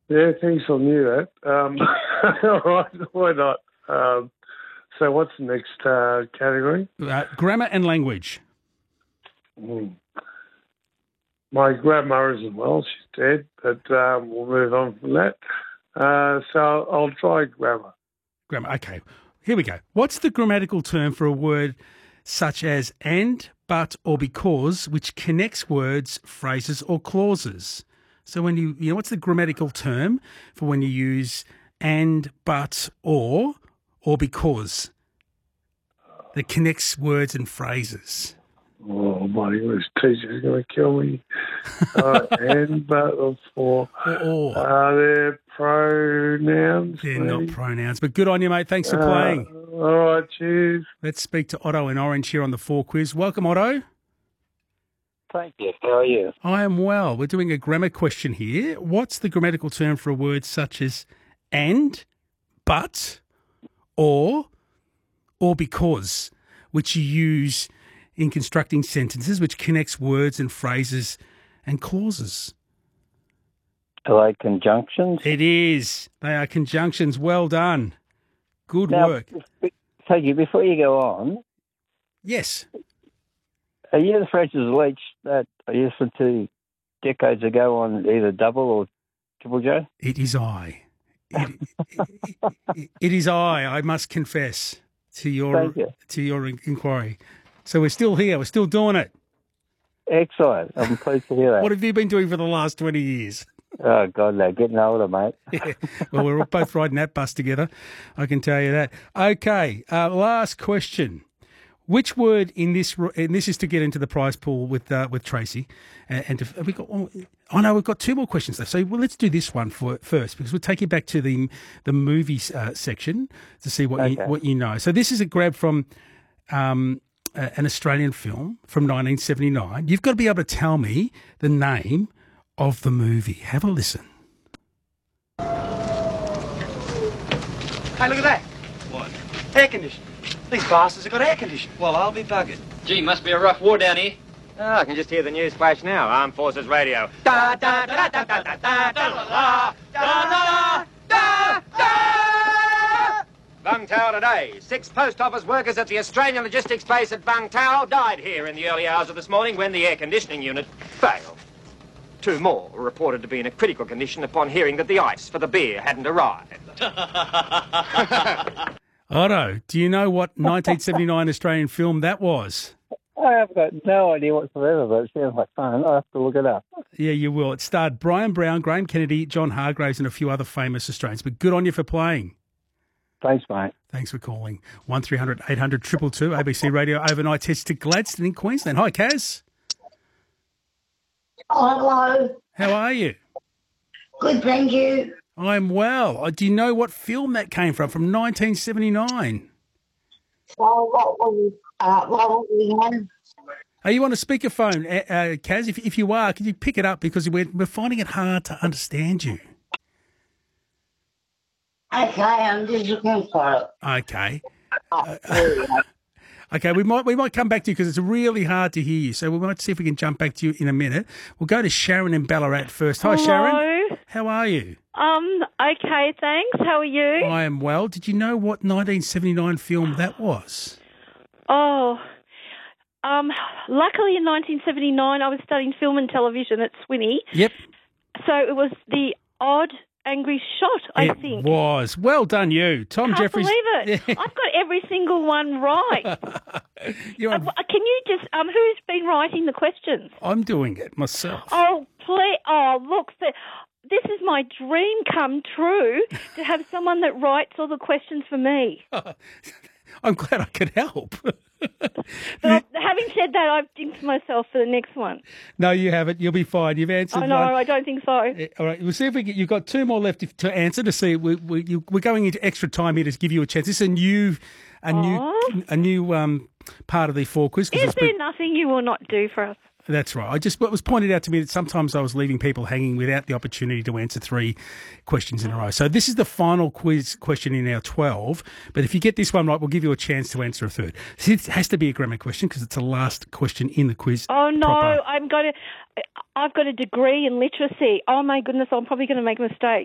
Yeah, thanks. I knew that. All right, why not? So what's the next category? Grammar and language. My grandmother isn't well. She's dead, but we'll move on from that. So I'll try grammar. Grammar. Okay, here we go. What's the grammatical term for a word such as and, but, or because, which connects words, phrases, or clauses? So when you know, what's the grammatical term for when you use and, but, or because that connects words and phrases? Oh, my English teacher's going to kill me. And, but, or. They're pronouns. They're maybe? not pronouns, but good on you, mate. Thanks for playing. All right, cheers. Let's speak to Otto in Orange here on the 4 Quiz. Welcome, Otto. Thank you. How are you? I am well. We're doing a grammar question here. What's the grammatical term for a word such as and, but, or because, which you use in constructing sentences, which connects words and phrases and clauses? Are they conjunctions? It is. They are conjunctions. Well done. Good work. Thank you. Before you go on, yes. Are you the French's Leach that I listened to decades ago on either Double or Triple J? It is I. It is I must confess to your inquiry. So we're still here. We're still doing it. Excellent. I'm pleased to hear that. What have you been doing for the last 20 years? Oh, God, no. Getting older, mate. Yeah. Well, we're both riding that bus together. I can tell you that. Okay. Last question. Which word in this is to get into the prize pool with Tracy, we've got 2 more questions though. So let's do this one first because we'll take you back to the movies section to see what you know. So this is a grab from an Australian film from 1979. You've got to be able to tell me the name of the movie. Have a listen. Hey, look at that. What? Air conditioning. These bastards have got air conditioning. Well, I'll be buggered. Gee, must be a rough war down here. Oh, I can just hear the news flash now. Armed Forces Radio. Da da da da da da da da da da da da. Vung Tau today. 6 post office workers at the Australian logistics base at Vung Tau died here in the early hours of this morning when the air conditioning unit failed. 2 more were reported to be in a critical condition upon hearing that the ice for the beer hadn't arrived. Otto, do you know what 1979 Australian film that was? I have got no idea whatsoever, but it sounds like fun. I'll have to look it up. Yeah, you will. It starred Brian Brown, Graham Kennedy, John Hargraves and a few other famous Australians. But good on you for playing. Thanks, mate. Thanks for calling. 1300 800 222 ABC Radio overnight test to Gladstone in Queensland. Hi, Kaz. Hello. How are you? Good, thank you. I'm well. Do you know what film that came from 1979? Well, what was the one? Are you on a speakerphone, Kaz? If you are, can you pick it up because we're finding it hard to understand you. Okay, I'm just looking for it. Okay. Okay, we might come back to you because it's really hard to hear you. So we might see if we can jump back to you in a minute. We'll go to Sharon in Ballarat first. Hi, Hello. Sharon. How are you? Okay, thanks. How are you? I am well. Did you know what 1979 film that was? Luckily in 1979 I was studying film and television at Swinney. Yep. So it was The Odd Angry Shot, I think. It was. Well done, you. Tom Jeffries. Can't believe it. I've got every single one right. Can you just, who's been writing the questions? I'm doing it myself. Oh, please. Oh, look, this is my dream come true to have someone that writes all the questions for me. I'm glad I could help. But having said that, I've jinxed myself for the next one. No, you haven't. You'll be fine. You've answered. Oh, no, I don't think so. All right, we'll see if we get. You've got 2 more left to answer. To see, we're going into extra time here to give you a chance. This is a new part of the 4 Quiz. Is there nothing you will not do for us? That's right. It was pointed out to me that sometimes I was leaving people hanging without the opportunity to answer 3 questions in a row. So this is the final quiz question in our 12. But if you get this one right, we'll give you a chance to answer a third. It has to be a grammar question because it's the last question in the quiz. Oh, no. Proper. I've got a degree in literacy. Oh, my goodness. I'm probably going to make a mistake.